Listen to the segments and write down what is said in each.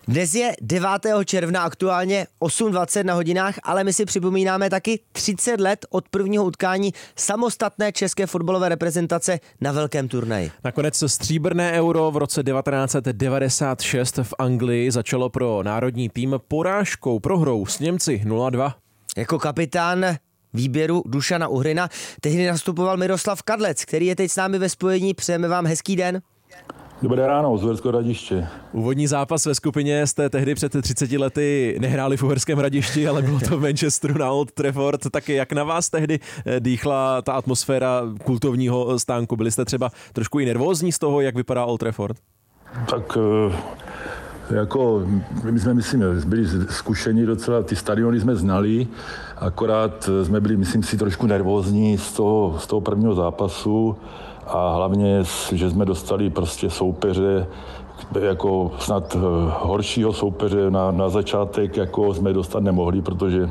Dnes je 9. června, aktuálně 8:20 na hodinách, ale my si připomínáme taky 30 let od prvního utkání samostatné české fotbalové reprezentace na velkém turnaji. Nakonec stříbrné euro v roce 1996 v Anglii začalo pro národní tým porážkou, prohrou s Němci 0-2. Jako kapitán výběru Dušana Uhryna tehdy nastupoval Miroslav Kadlec, který je teď s námi ve spojení. Přejeme vám hezký den. Dobré ráno, z Uherského Hradiště. Úvodní zápas ve skupině jste tehdy před 30 lety nehráli v Uherském Hradišti, ale bylo to v Manchesteru na Old Trafford. Tak jak na vás tehdy dýchla ta atmosféra kultovního stánku? Byli jste třeba trošku i nervózní z toho, jak vypadá Old Trafford? Tak jako my jsme, myslím, byli zkušení docela, ty stadiony jsme znali, akorát jsme byli, myslím si, trošku nervózní z toho prvního zápasu a hlavně, že jsme dostali prostě soupeře, jako snad horšího soupeře na začátek, jako jsme dostat nemohli, protože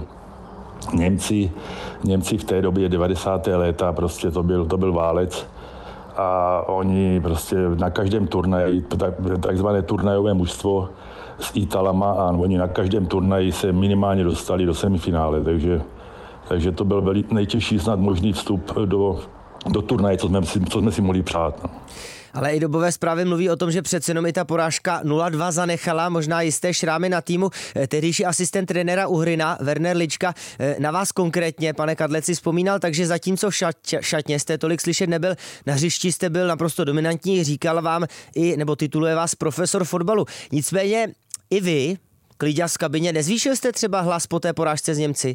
Němci v té době 90. léta, prostě to byl válec. A oni prostě na každém turnaji, takzvané turnajové mužstvo s Italama, a oni na každém turnaji se minimálně dostali do semifinále, takže to byl nejtěžší snad možný vstup do turnaje, co jsme si mohli přát. No. Ale i dobové zprávy mluví o tom, že přece jenom i ta porážka 0-2 zanechala možná jisté šrámy na týmu. Tehdejší asistent trenéra Uhryna, Werner Lička, na vás konkrétně, pane Kadleci, vzpomínal, takže zatímco v šatně jste tolik slyšet nebyl, na hřišti jste byl naprosto dominantní, říkal vám nebo tituluje vás profesor fotbalu. Nicméně i vy, kliďas v kabině, nezvýšil jste třeba hlas po té porážce s Němci?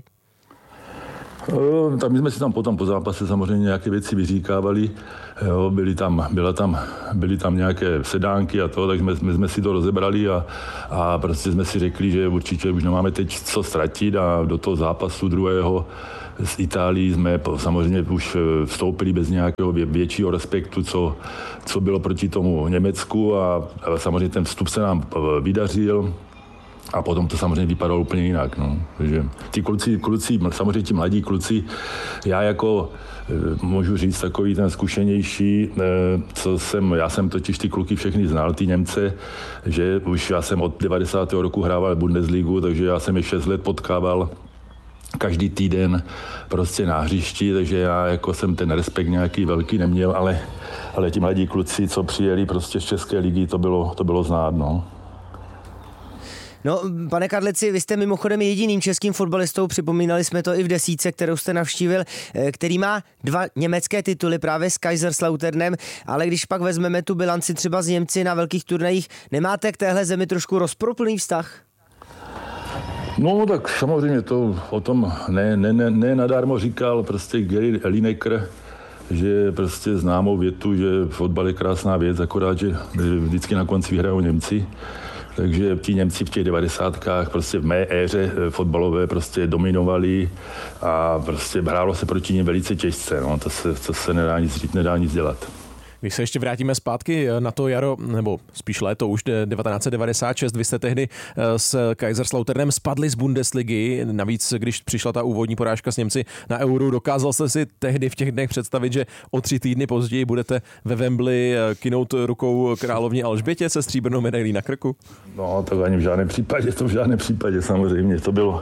Tak my jsme si tam potom po zápase samozřejmě nějaké věci vyříkávali, jo, byly tam nějaké sedánky a to, tak my jsme si to rozebrali a prostě jsme si řekli, že určitě už nemáme teď co ztratit a do toho zápasu druhého s Itálií jsme samozřejmě už vstoupili bez nějakého většího respektu, co bylo proti tomu Německu a samozřejmě ten vstup se nám vydařil. A potom to samozřejmě vypadalo úplně jinak. No. Takže ty kluci, samozřejmě ti mladí kluci, já jako můžu říct takový ten zkušenější, já jsem totiž ty kluky všechny znal, ty Němce, že už já jsem od 90. roku hrával Bundesligu, takže já jsem je 6 let potkával každý týden prostě na hřišti, takže já jako jsem ten respekt nějaký velký neměl, ale ti mladí kluci, co přijeli prostě z České ligy, to bylo znát, no. No, pane Kadleci, vy jste mimochodem jediným českým fotbalistou, připomínali jsme to i v desítce, kterou jste navštívil, který má 2 německé tituly právě s Kaiserslauternem, ale když pak vezmeme tu bilanci třeba z Němci na velkých turnajích, nemáte k téhle zemi trošku rozporuplný vztah? No tak samozřejmě to o tom ne nadarmo říkal prostě Gary Lineker, že prostě známou větu, že fotbal je krásná věc, akorát, že vždycky na konci vyhrajou Němci. Takže ti Němci v těch 90kách prostě v mé éře fotbalové prostě dominovali a prostě hrálo se proti nim velice těžce. No. To se nedá nic říct, nedá nic dělat. Když se ještě vrátíme zpátky na to jaro, nebo spíš léto už 1996, vy jste tehdy s Kaiserslauternem spadli z Bundesligy, navíc když přišla ta úvodní porážka s Němci na Euro, dokázal jste si tehdy v těch dnech představit, že o 3 týdny později budete ve Wembley kynout rukou královně Alžbětě se stříbrnou medailí na krku? No, to ani v žádném případě samozřejmě, to bylo,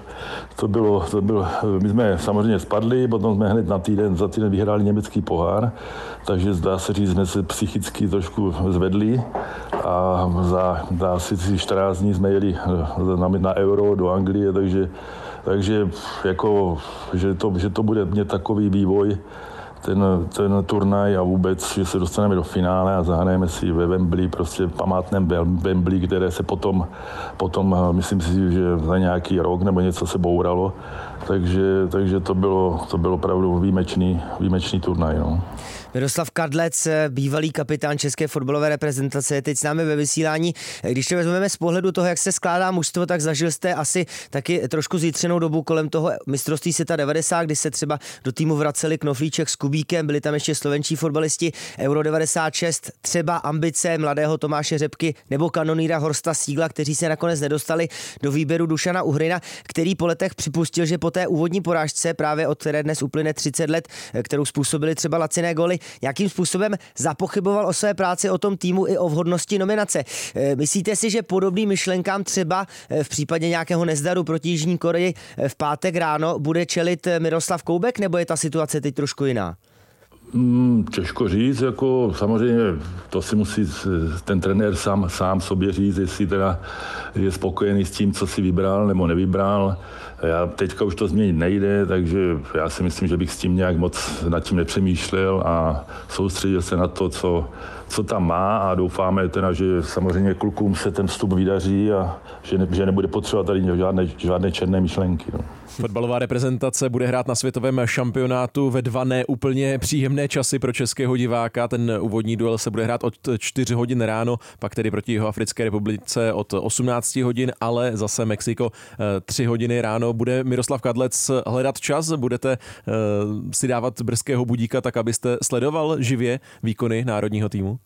my jsme samozřejmě spadli, potom jsme hned za týden vyhráli německý pohár, takže zdá se říct, jsme se psychicky trošku zvedli a za asi 14 dní jsme jeli na Euro do Anglie, takže jako, že to bude mít takový vývoj, ten turnaj a vůbec, že se dostaneme do finále a zahrajeme si ve Wembley, prostě památném Wembley, které se potom myslím si, že za nějaký rok nebo něco se bouralo, takže to bylo opravdu výjimečný turnaj. No. Miroslav Kadlec, bývalý kapitán české fotbalové reprezentace, je teď s námi ve vysílání. Když to vezmeme z pohledu toho, jak se skládá mužstvo, tak zažil jste asi taky trošku zjitřenou dobu kolem toho mistrovství světa 90, kdy se třeba do týmu vraceli Knoflíček s Kubíkem, byli tam ještě slovenští fotbalisti, Euro 96, třeba ambice mladého Tomáše Řepky nebo kanonýra Horsta Sígla, kteří se nakonec nedostali do výběru Dušana Uhryna, který po letech připustil, že po té úvodní porážce, právě od které dnes uplyne 30 let, kterou způsobili třeba laciné góly, nějakým způsobem zapochyboval o své práci, o tom týmu i o vhodnosti nominace. Myslíte si, že podobným myšlenkám třeba v případě nějakého nezdaru proti Jižní Koreji v pátek ráno bude čelit Miroslav Koubek, nebo je ta situace teď trošku jiná? Těžko říct, jako samozřejmě to si musí ten trenér sám sobě říct, jestli teda je spokojený s tím, co si vybral nebo nevybral. Já teďka už to změnit nejde, takže já si myslím, že bych s tím nějak moc nad tím nepřemýšlel a soustředil se na to, co tam má, a doufáme teda, že samozřejmě klukům se ten vstup vydaří a že nebude potřebovat tady žádné černé myšlenky. No. Fotbalová reprezentace bude hrát na světovém šampionátu ve 2 neúplně příjemné časy pro českého diváka. Ten úvodní duel se bude hrát od 4 hodin ráno, pak tedy proti Jihoafrické republice od 18 hodin, ale zase Mexiko 3 hodiny ráno. Bude Miroslav Kadlec hledat čas? Budete si dávat brzkého budíka tak, abyste sledoval živě výkony národního týmu?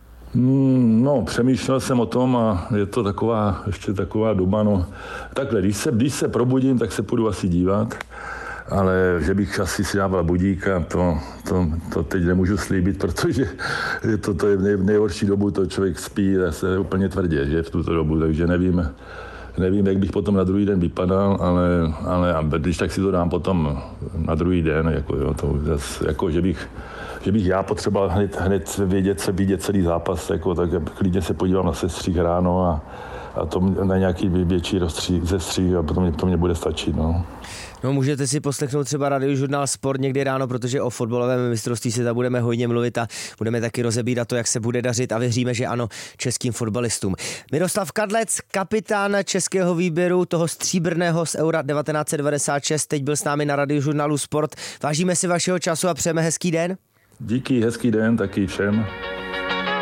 No, přemýšlel jsem o tom a je to ještě taková doba, no. Takhle, když se probudím, tak se půjdu asi dívat, ale že bych asi si dával budíka, to teď nemůžu slíbit, protože to je v nejhorší dobu, to člověk spí zase úplně tvrdě, že v tuto dobu, takže nevím, jak bych potom na druhý den vypadal, ale když tak si to dám potom na druhý den, že bych já potřeboval hned vidět celý zápas, tak klidně se podívám na sestřih ráno a to na nějaký větší zestřih a potom to mě bude stačit. No. No, můžete si poslechnout třeba Radiožurnál Sport někdy ráno, protože o fotbalovém mistrovství se tam budeme hodně mluvit a budeme taky rozebírat to, jak se bude dařit, a věříme, že ano, českým fotbalistům. Miroslav Kadlec, kapitán českého výběru, toho stříbrného z Eura 1996, teď byl s námi na Radiožurnálu Sport. Vážíme si vašeho času a přejeme hezký den. Díky, hezký den taky všem.